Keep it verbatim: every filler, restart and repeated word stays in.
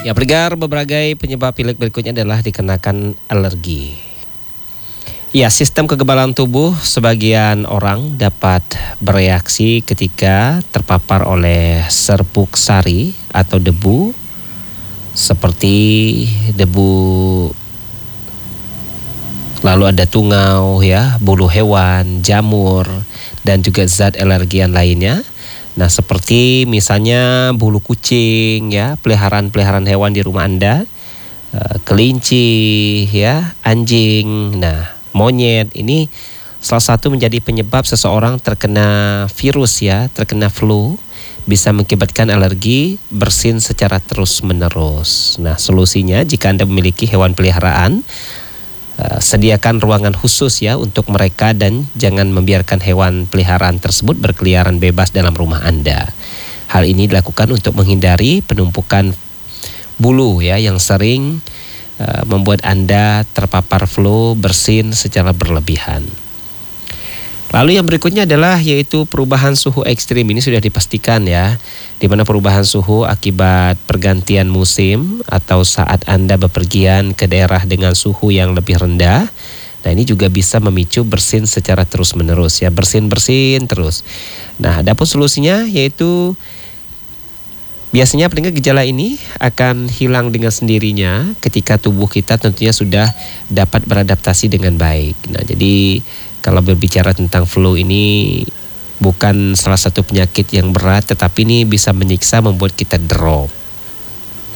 Ya, pendengar, berbagai penyebab pilek berikutnya adalah dikarenakan alergi. Ya, sistem kekebalan tubuh sebagian orang dapat bereaksi ketika terpapar oleh serbuk sari atau debu seperti debu, lalu ada tungau ya, bulu hewan, jamur dan juga zat alergen lainnya. Nah, seperti misalnya bulu kucing ya, peliharaan-peliharaan hewan di rumah Anda, kelinci ya, anjing, nah, monyet, ini salah satu menjadi penyebab seseorang terkena virus ya, terkena flu, bisa mengakibatkan alergi bersin secara terus-menerus. Nah, solusinya jika Anda memiliki hewan peliharaan, Uh, sediakan ruangan khusus ya untuk mereka dan jangan membiarkan hewan peliharaan tersebut berkeliaran bebas dalam rumah Anda. Hal ini dilakukan untuk menghindari penumpukan bulu ya yang sering uh, membuat Anda terpapar flu bersin secara berlebihan. Lalu yang berikutnya adalah yaitu perubahan suhu ekstrim. Ini sudah dipastikan ya, di mana perubahan suhu akibat pergantian musim atau saat Anda bepergian ke daerah dengan suhu yang lebih rendah. Nah, ini juga bisa memicu bersin secara terus-menerus ya, bersin-bersin terus. Nah, adapun solusinya yaitu biasanya pendengar gejala ini akan hilang dengan sendirinya ketika tubuh kita tentunya sudah dapat beradaptasi dengan baik. Nah, jadi kalau berbicara tentang flu ini bukan salah satu penyakit yang berat, tetapi ini bisa menyiksa, membuat kita drop